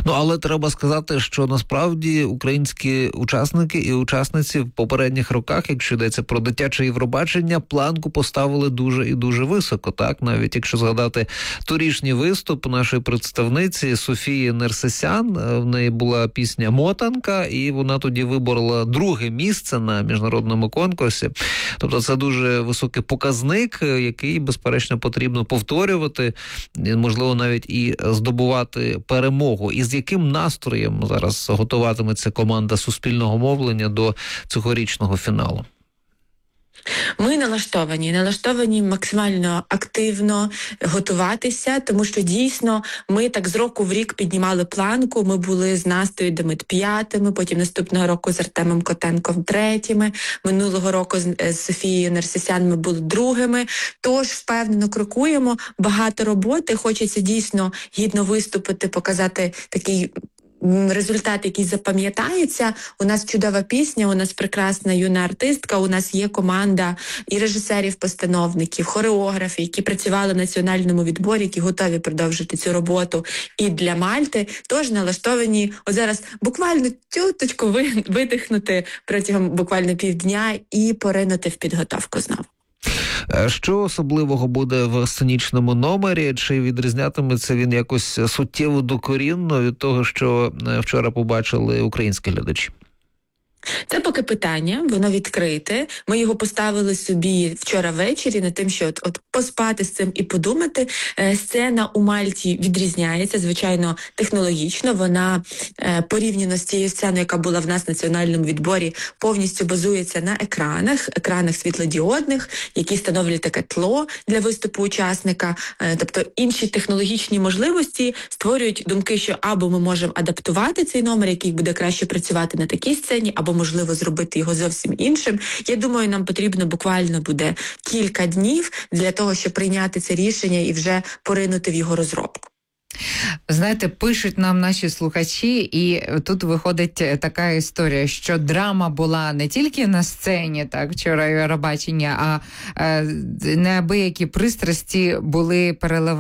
Ну, але треба сказати, що насправді українські учасники і учасниці в попередніх роках, якщо йдеться про дитяче Євробачення, планку поставили дуже і дуже високо, так? Навіть якщо згадати торішній виступ нашої представниці Софії Нерсесян, в неї була пісня «Мотанка», і вона тоді виборола друге місце на міжнародному конкурсі. Тобто це дуже високий показник, який, безперечно, потрібно повторювати, можливо, навіть і здобувати перемогу. І з яким настроєм зараз готуватиметься команда Суспільного мовлення до цьогорічного фіналу? Ми налаштовані максимально активно готуватися, тому що дійсно ми так з року в рік піднімали планку, ми були з Настею Демид 5-ми, потім наступного року з Артемом Котенком 3-ми, минулого року з Софією Нерсесян ми були 2-ми, тож впевнено крокуємо, багато роботи, хочеться дійсно гідно виступити, показати такий результат, який запам'ятається. У нас чудова пісня, у нас прекрасна юна артистка, у нас є команда і режисерів-постановників, хореографів, які працювали в національному відборі, які готові продовжити цю роботу і для Мальти. Тож налаштовані от зараз буквально тюточку видихнути протягом буквально півдня і поринути в підготовку знову. Що особливого буде в сценічному номері? Чи відрізнятиметься він якось суттєво докорінно від того, що вчора побачили українські глядачі? Це поки питання, воно відкрите. Ми його поставили собі вчора ввечері над тим, що от поспати з цим і подумати. Сцена у Мальті відрізняється, звичайно, технологічно. Вона порівняно з тією сценою, яка була в нас в національному відборі, повністю базується на екранах світлодіодних, які становлять таке тло для виступу учасника. Тобто інші технологічні можливості створюють думки, що або ми можемо адаптувати цей номер, який буде краще працювати на такій сцені, або можливо зробити його зовсім іншим. Я думаю, нам потрібно буквально буде кілька днів для того, щоб прийняти це рішення і вже поринути в його розробку. Знаєте, пишуть нам наші слухачі, і тут виходить така історія, що драма була не тільки на сцені, так, вчора Євробачення, а неабиякі пристрасті були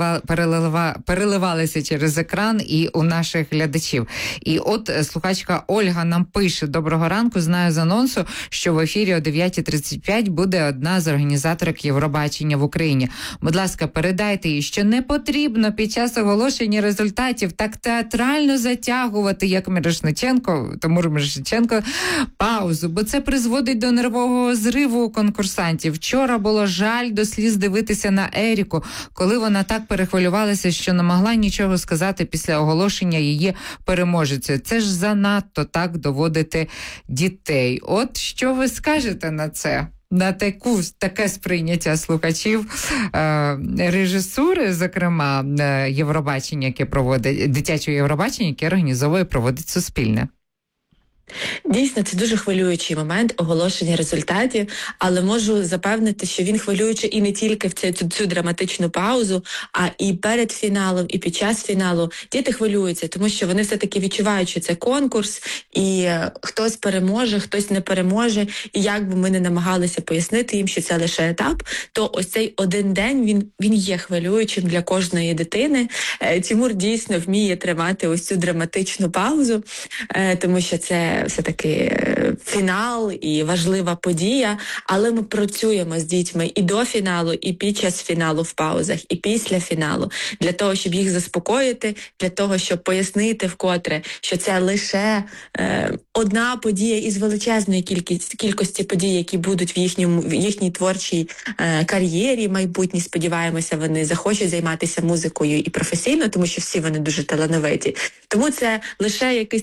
переливалися через екран і у наших глядачів. І от слухачка Ольга нам пише: «Доброго ранку, знаю з анонсу, що в ефірі о 9:35 буде одна з організаторок Євробачення в Україні. Будь ласка, передайте їй, що не потрібно під час оголошення результатів так театрально затягувати, як Тимур Мірошниченко, паузу, бо це призводить до нервового зриву у конкурсантів. Вчора було жаль до сліз дивитися на Еріку, коли вона так перехвилювалася, що не могла нічого сказати після оголошення її переможецею. Це ж занадто так доводити дітей». От що ви скажете на це? На таке сприйняття слухачів режисури, зокрема, Євробачення, яке проводить, дитячого Євробачення, яке організовує, проводить Суспільне. Дійсно, це дуже хвилюючий момент оголошення результатів, але можу запевнити, що він хвилюючий і не тільки в цю драматичну паузу, а і перед фіналом, і під час фіналу. Діти хвилюються, тому що вони все-таки відчувають, що це конкурс, і хтось переможе, хтось не переможе. І як би ми не намагалися пояснити їм, що це лише етап, то ось цей один день, він є хвилюючим для кожної дитини. Тимур дійсно вміє тримати ось цю драматичну паузу, тому що це все-таки фінал і важлива подія, але ми працюємо з дітьми і до фіналу, і під час фіналу в паузах, і після фіналу, для того, щоб їх заспокоїти, для того, щоб пояснити вкотре, що це лише одна подія із величезної кількості подій, які будуть в їхній творчій кар'єрі майбутній. Сподіваємося, вони захочуть займатися музикою і професійно, тому що всі вони дуже талановиті. Тому це лише якийсь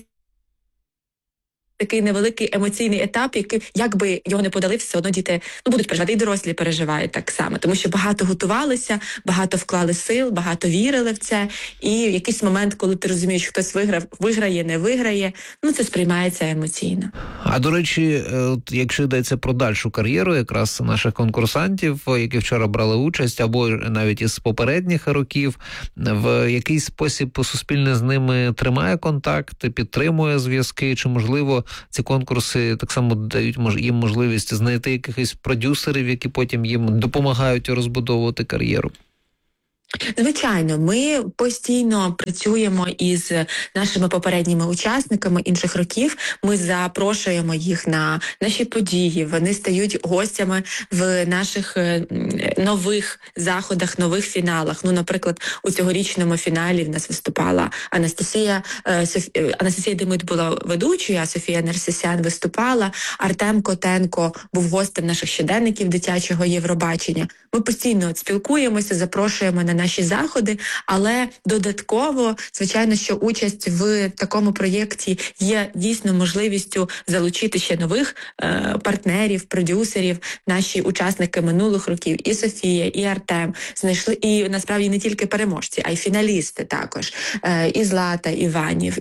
такий невеликий емоційний етап, який, як би його не подали, все одно діти будуть переживати, і дорослі переживають так само, тому що багато готувалися, багато вклали сил, багато вірили в це, і в якийсь момент, коли ти розумієш, хтось виграє, не виграє, це сприймається емоційно. А до речі, якщо йдеться про дальшу кар'єру якраз наших конкурсантів, які вчора брали участь, або навіть із попередніх років, в який спосіб Суспільне з ними тримає контакт, підтримує зв'язки, чи можливо ці конкурси так само дають їм можливість знайти якихось продюсерів, які потім їм допомагають розбудовувати кар'єру? Звичайно, ми постійно працюємо із нашими попередніми учасниками інших років. Ми запрошуємо їх на наші події. Вони стають гостями в наших нових заходах, нових фіналах. Ну, наприклад, у цьогорічному фіналі в нас виступала Анастасія Демид була ведучою, а Софія Нерсесян виступала. Артем Котенко був гостем наших щоденників дитячого Євробачення. Ми постійно спілкуємося, запрошуємо на наші заходи, але додатково, звичайно, що участь в такому проєкті є дійсно можливістю залучити ще нових партнерів, продюсерів. Наші учасники минулих років, і Софія, і Артем, знайшли, і насправді не тільки переможці, а й фіналісти також. І Злата Іванів,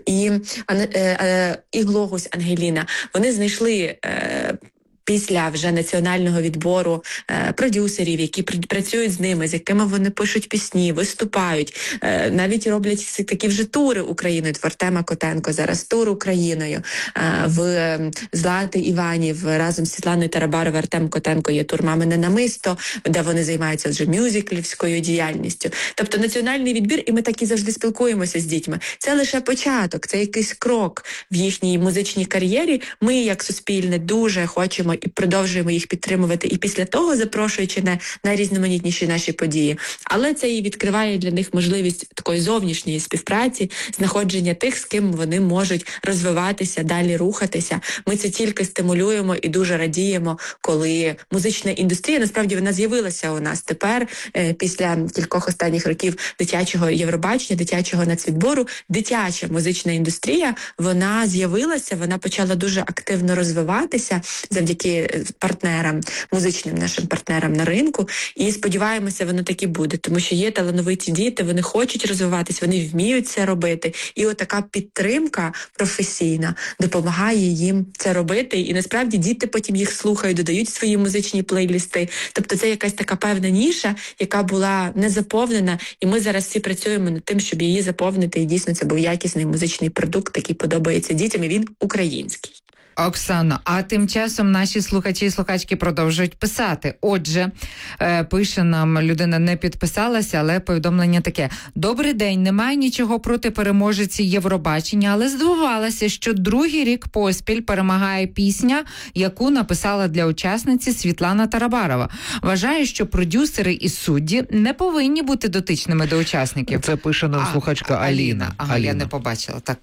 і Глогусь Ангеліна. Вони знайшли після вже національного відбору продюсерів, які працюють з ними, з якими вони пишуть пісні, виступають, навіть роблять такі вже тури Україною. В Артема Котенко зараз тур Україною, в Злати Іванів разом з Світланою Тарабаровою, Артем Котенко є тур «Мамине намисто», де вони займаються вже мюзиклівською діяльністю. Тобто національний відбір, і ми так і завжди спілкуємося з дітьми. Це лише початок, це якийсь крок в їхній музичній кар'єрі. Ми, як суспільне, дуже хочемо і продовжуємо їх підтримувати, і після того запрошуючи на найрізноманітніші наші події. Але це і відкриває для них можливість такої зовнішньої співпраці, знаходження тих, з ким вони можуть розвиватися, далі рухатися. Ми це тільки стимулюємо і дуже радіємо, коли музична індустрія, насправді, вона з'явилася у нас тепер, після кількох останніх років дитячого Євробачення, дитячого нацвідбору. Дитяча музична індустрія, вона з'явилася, вона почала дуже активно розвиватися завдяки партнерам, музичним нашим партнерам на ринку, і сподіваємося, воно так і буде, тому що є талановиті діти, вони хочуть розвиватись, вони вміють це робити, і отака підтримка професійна допомагає їм це робити, і насправді діти потім їх слухають, додають свої музичні плейлісти, тобто це якась така певна ніша, яка була не заповнена, і ми зараз всі працюємо над тим, щоб її заповнити, і дійсно це був якісний музичний продукт, який подобається дітям, і він український. Оксано, а тим часом наші слухачі і слухачки продовжують писати. Отже, пише нам, людина не підписалася, але повідомлення таке. Добрий день, немає нічого проти переможиці Євробачення, але здивувалася, що другий рік поспіль перемагає пісня, яку написала для учасниці Світлана Тарабарова. Вважаю, що продюсери і судді не повинні бути дотичними до учасників. Це пише нам слухачка Аліна. Ага, я не побачила, так.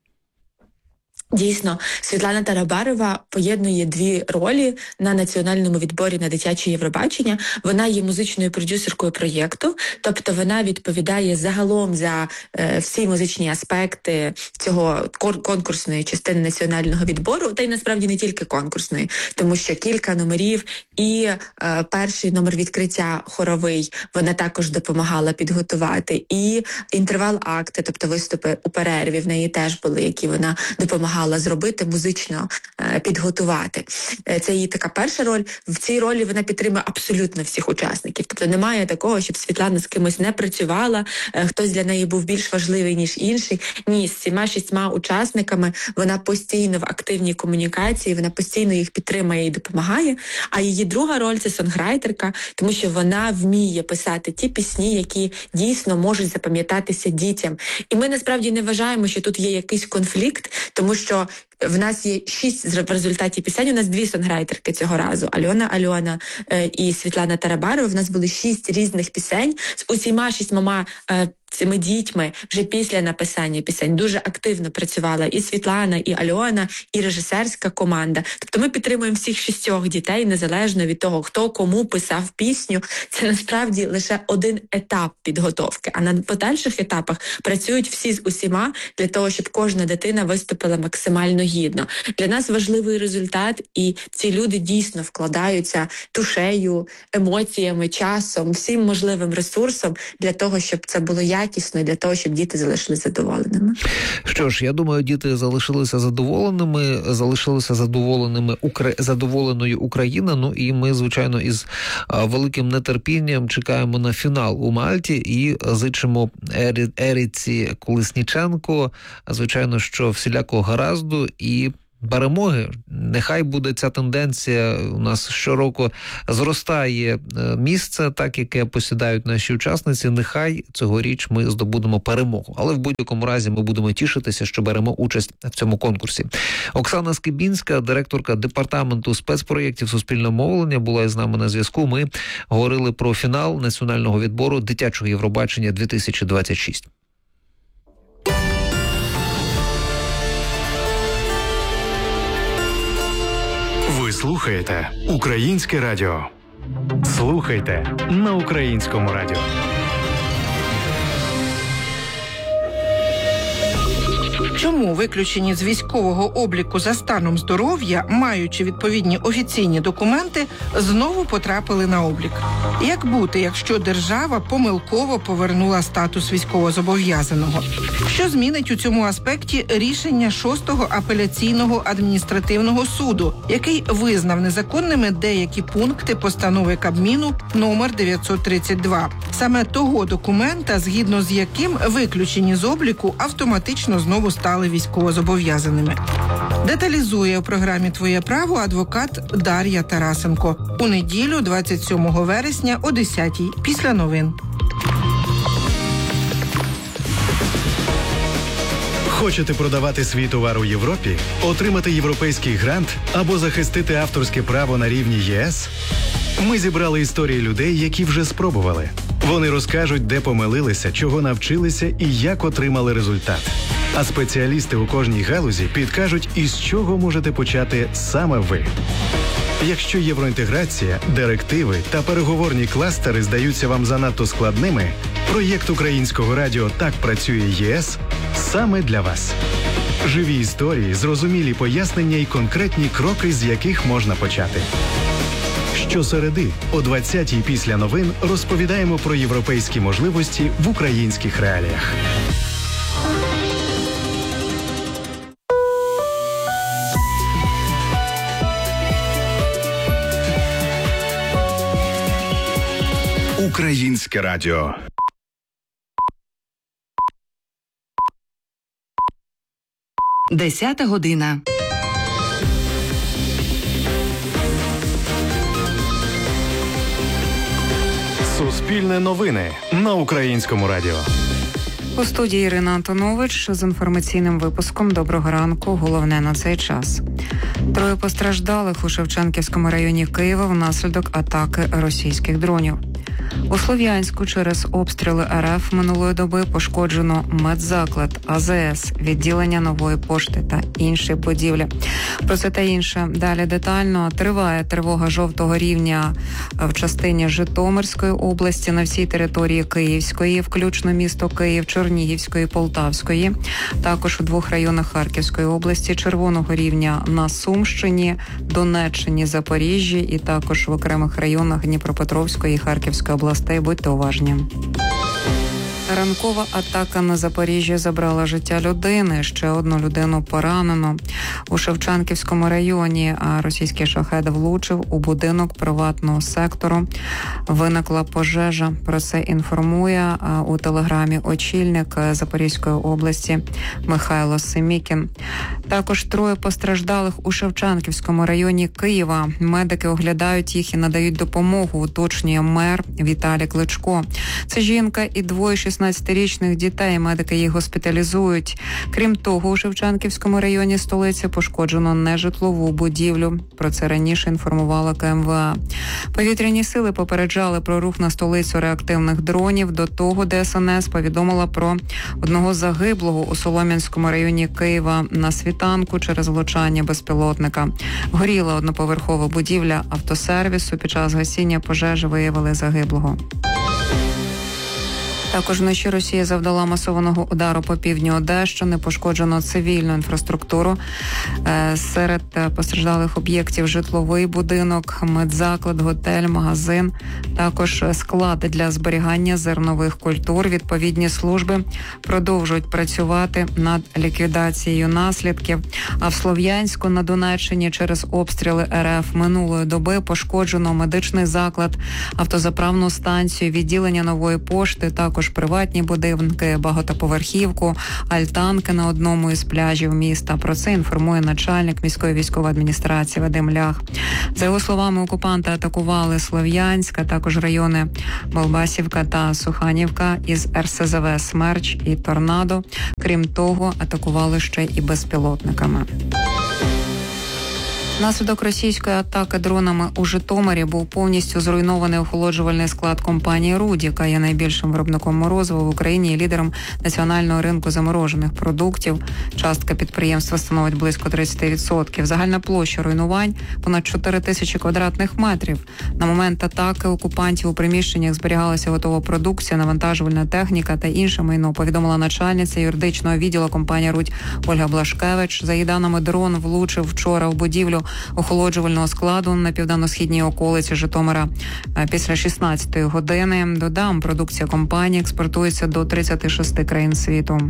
Дійсно, Світлана Тарабарова поєднує дві ролі на національному відборі на дитяче Євробачення. Вона є музичною продюсеркою проєкту, тобто вона відповідає загалом за всі музичні аспекти цього конкурсної частини національного відбору, та й насправді не тільки конкурсної, тому що кілька номерів і перший номер відкриття хоровий вона також допомагала підготувати, і інтервал-акти, тобто виступи у перерві в неї теж були, які вона допомагала зробити, музично підготувати. Це її така перша роль. В цій ролі вона підтримує абсолютно всіх учасників. Тобто немає такого, щоб Світлана з кимось не працювала, хтось для неї був більш важливий, ніж інший. Ні, з цими 6 учасниками вона постійно в активній комунікації, вона постійно їх підтримує і допомагає. А її друга роль – це сонграйтерка, тому що вона вміє писати ті пісні, які дійсно можуть запам'ятатися дітям. І ми насправді не вважаємо, що тут є якийсь конфлікт, тому що в нас є 6 в результаті пісень, у нас 2 сонграйтерки цього разу, Альона і Світлана Тарабарова. В нас були 6 різних пісень з усіма 6 цими дітьми вже після написання пісень дуже активно працювала і Світлана, і Альона, і режисерська команда. Тобто ми підтримуємо всіх 6 дітей, незалежно від того, хто кому писав пісню. Це насправді лише один етап підготовки. А на подальших етапах працюють всі з усіма для того, щоб кожна дитина виступила максимально гідно. Для нас важливий результат, і ці люди дійсно вкладаються душею, емоціями, часом, всім можливим ресурсом для того, щоб це було якісно, для того, щоб діти залишилися задоволеними. Що ж, я думаю, діти залишилися задоволеною Україна, ну і ми, звичайно, із великим нетерпінням чекаємо на фінал у Мальті і зичимо Еріці Колесніченко, звичайно, що всілякого гаразду і перемоги. Нехай буде ця тенденція, у нас щороку зростає місце, так, яке посідають наші учасниці, нехай цьогоріч ми здобудемо перемогу. Але в будь-якому разі ми будемо тішитися, що беремо участь в цьому конкурсі. Оксана Скибінська, директорка департаменту спецпроєктів суспільного мовлення, була із нами на зв'язку. Ми говорили про фінал національного відбору дитячого Євробачення 2026. Ви слухаєте Українське радіо. Слухайте на Українському радіо. Чому виключені з військового обліку за станом здоров'я, маючи відповідні офіційні документи, знову потрапили на облік? Як бути, якщо держава помилково повернула статус військовозобов'язаного? Що змінить у цьому аспекті рішення 6-го апеляційного адміністративного суду, який визнав незаконними деякі пункти постанови Кабміну номер 932? Саме того документа, згідно з яким виключені з обліку автоматично знову стали військовозобов'язаними. Деталізує у програмі «Твоє право» адвокат Дар'я Тарасенко. У неділю, 27 вересня о 10-й, після новин. Хочете продавати свій товар у Європі? Отримати європейський грант або захистити авторське право на рівні ЄС? Ми зібрали історії людей, які вже спробували. Вони розкажуть, де помилилися, чого навчилися і як отримали результат. А спеціалісти у кожній галузі підкажуть, із чого можете почати саме ви. Якщо євроінтеграція, директиви та переговорні кластери здаються вам занадто складними, проєкт Українського радіо «Так працює ЄС» саме для вас. Живі історії, зрозумілі пояснення і конкретні кроки, з яких можна почати. Щосереди о 20-й після новин розповідаємо про європейські можливості в українських реаліях. Українське радіо. Десята година. Суспільне новини на Українському радіо. У студії Ірина Антонович з інформаційним випуском «Доброго ранку». Головне на цей час. 3 постраждалих у Шевченківському районі Києва внаслідок атаки російських дронів. У Слов'янську через обстріли РФ минулої доби пошкоджено медзаклад, АЗС, відділення Нової пошти та інші будівлі. Про це та інше далі детально. Триває тривога жовтого рівня в частині Житомирської області, на всій території Київської, включно місто Київ, Чернігівської, Полтавської. Також у 2 районах Харківської області, червоного рівня на Сумщині, Донеччині, Запоріжжі і також в окремих районах Дніпропетровської і Харківської областей. Будьте уважні. Ранкова атака на Запоріжжі забрала життя людини. Ще одну людину поранено. У Шевченківському районі російський шахед влучив у будинок приватного сектору. Виникла пожежа. Про це інформує у телеграмі очільник Запорізької області Михайло Семікін. Також 3 постраждалих у Шевченківському районі Києва. Медики оглядають їх і надають допомогу, уточнює мер Віталій Кличко. Це жінка і 2 16-річних дітей. Медики їх госпіталізують. Крім того, у Шевченківському районі столиці пошкоджено нежитлову будівлю. Про це раніше інформувала КМВА. Повітряні сили попереджали про рух на столицю реактивних дронів. До того ДСНС повідомила про одного загиблого у Солом'янському районі Києва на світанку через влучання безпілотника. Горіла одноповерхова будівля автосервісу. Під час гасіння пожежі виявили загиблого. Також вночі Росія завдала масованого удару по півдню Одещини, пошкоджено цивільну інфраструктуру. Серед постраждалих об'єктів житловий будинок, медзаклад, готель, магазин, також склади для зберігання зернових культур. Відповідні служби продовжують працювати над ліквідацією наслідків. А в Слов'янську на Донеччині через обстріли РФ минулої доби пошкоджено медичний заклад, автозаправну станцію, відділення Нової пошти, також також приватні будинки, багатоповерхівку, альтанки на одному із пляжів міста. Про це інформує начальник міської військової адміністрації Вадим Лях. За його словами, окупанти атакували Слов'янськ, а також райони Болбасівка та Суханівка із РСЗВ «Смерч» і «Торнадо». Крім того, атакували ще і безпілотниками. Внаслідок російської атаки дронами у Житомирі був повністю зруйнований охолоджувальний склад компанії «Руд», яка є найбільшим виробником морозива в Україні і лідером національного ринку заморожених продуктів. Частка підприємства становить близько 30%. Загальна площа руйнувань – понад 4 тисячі квадратних метрів. На момент атаки окупантів у приміщеннях зберігалася готова продукція, навантажувальна техніка та інше майно, повідомила начальниця юридичного відділу компанії «Руд» Ольга Блашкевич. За її даними, дрон влучив вчора в будівлю охолоджувального складу на південно-східній околиці Житомира після 16-ї години. Додам, продукція компанії експортується до 36 країн світу.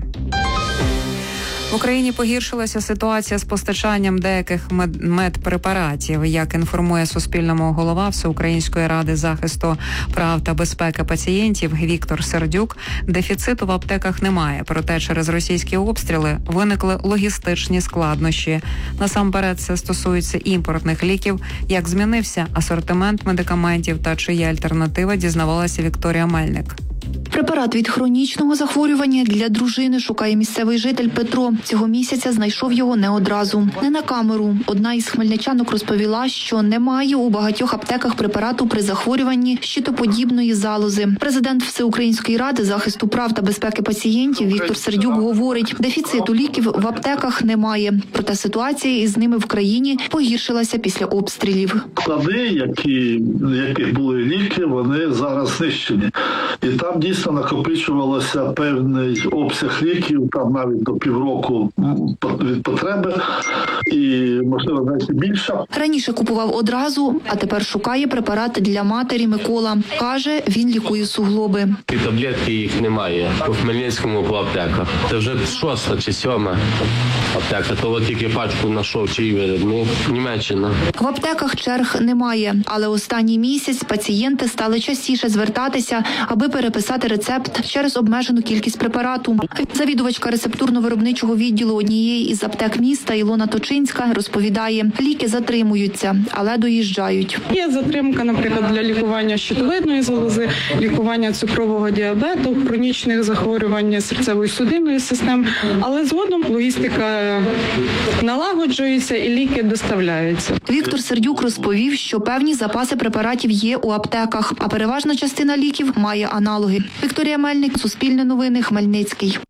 В Україні погіршилася ситуація з постачанням деяких медпрепаратів. Як інформує Суспільному голова Всеукраїнської ради захисту прав та безпеки пацієнтів Віктор Сердюк, дефіциту в аптеках немає. Проте через російські обстріли виникли логістичні складнощі. Насамперед це стосується імпортних ліків. Як змінився асортимент медикаментів та чи є альтернатива, дізнавалася Вікторія Мельник. Препарат від хронічного захворювання для дружини шукає місцевий житель Петро. Цього місяця знайшов його не одразу. Не на камеру. Одна із хмельничанок розповіла, що немає у багатьох аптеках препарату при захворюванні щитоподібної залози. Президент Всеукраїнської ради захисту прав та безпеки пацієнтів Віктор Сердюк говорить, дефіциту ліків в аптеках немає. Проте ситуація із ними в країні погіршилася після обстрілів. Склади, яких були ліки, вони зараз знищені. І там дійсно накопичувалося певний обсяг ліків, там навіть до півроку від потреби, і, можливо, навіть більше. Раніше купував одразу, а тепер шукає препарати для матері Микола. Каже, він лікує суглоби. І таблетки їх немає у Хмельницькому по аптеках. Це вже 6 чи 7 аптека, то от тільки пачку знайшов, чий виробник, Німеччина. В аптеках черг немає, але останній місяць пацієнти стали частіше звертатися, аби переписати рецепт через обмежену кількість препарату. Завідувачка рецептурно-виробничого відділу однієї із аптек міста Ілона Точинська розповідає, ліки затримуються, але доїжджають. Є затримка, наприклад, для лікування щитовидної залози, лікування цукрового діабету, хронічних захворювань серцевої судинної системи, але згодом логістика налагоджується і ліки доставляються. Віктор Сердюк розповів, що певні запаси препаратів є у аптеках, а переважна частина ліків має аналоги. Вікторія Мельник, Суспільне новини, Хмельницький.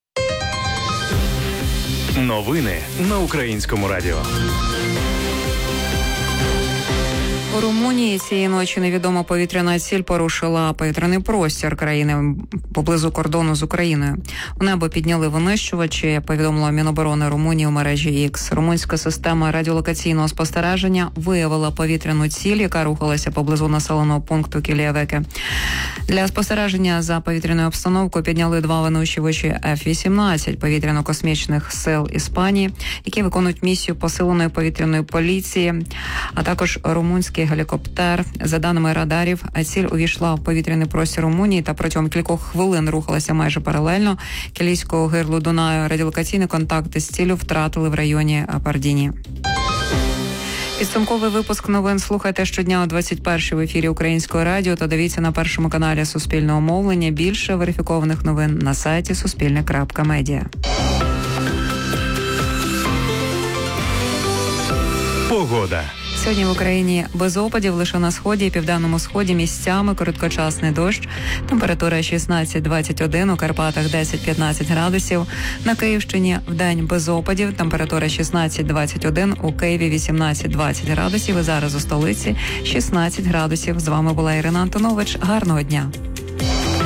Новини на Українському радіо. У Румунії цієї ночі невідома повітряна ціль порушила повітряний простір країни поблизу кордону з Україною. У небо підняли винищувачі, повідомило Міноборони Румунії у мережі X. Румунська система радіолокаційного спостереження виявила повітряну ціль, яка рухалася поблизу населеного пункту Кілієвеке. Для спостереження за повітряною обстановкою підняли 2 винищувачі F-18 повітряно-космічних сил Іспанії, які виконують місію посиленої повітряної поліції, а також румунський гелікоптер. За даними радарів, ціль увійшла в повітряний простір Румунії та протягом кількох хвилин рухалася майже паралельно Кілійського гирлу Дунаю. Радіолокаційні контакти з ціллю втратили в районі Пардіні. Підсумковий випуск новин слухайте щодня о 21-й в ефірі Українського радіо та дивіться на першому каналі Суспільного мовлення. Більше верифікованих новин на сайті Суспільне.Медіа. Погода. Сьогодні в Україні без опадів, лише на сході і південному сході місцями короткочасний дощ. Температура 16-21, у Карпатах 10-15 градусів. На Київщині вдень без опадів, температура 16-21, у Києві 18-20 градусів. І зараз у столиці 16 градусів. З вами була Ірина Антонович. Гарного дня.